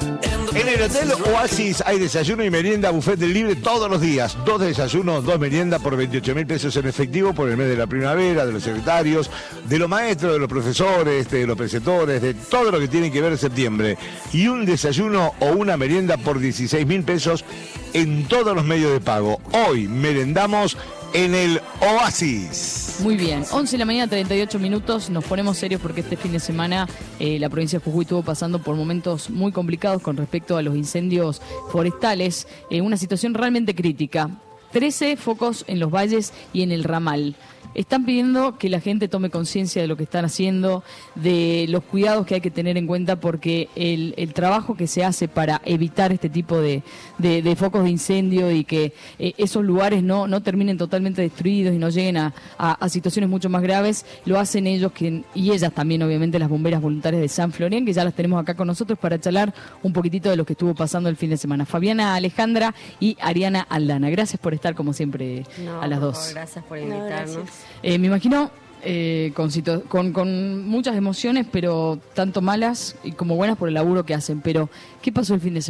En el Hotel Oasis hay desayuno y merienda, buffet libre todos los días. 2 desayunos, 2 meriendas por 28.000 pesos en efectivo por el mes de la primavera, de los secretarios, de los maestros, de los profesores, de los preceptores, de todo lo que tiene que ver en septiembre. Y un desayuno o una merienda por 16.000 pesos en todos los medios de pago. Hoy merendamos en el Oasis. Muy bien, 11 de la mañana, 38 minutos. Nos ponemos serios porque este fin de semana la provincia de Jujuy estuvo pasando por momentos muy complicados con respecto a los incendios forestales. Una situación realmente crítica. 13 focos en los valles y en el ramal. Están pidiendo que la gente tome conciencia de lo que están haciendo, de los cuidados que hay que tener en cuenta, porque el trabajo que se hace para evitar este tipo de focos de incendio y que esos lugares no terminen totalmente destruidos y no lleguen a situaciones mucho más graves, lo hacen ellos y ellas también, obviamente, las bomberas voluntarias de San Florian, que ya las tenemos acá con nosotros para charlar un poquitito de lo que estuvo pasando el fin de semana. Fabiana Alejandra y Ariana Aldana. Gracias por estar, como siempre, a las dos. Gracias por invitarnos. Me imagino con muchas emociones, pero tanto malas como buenas por el laburo que hacen. Pero, ¿qué pasó el fin de semana?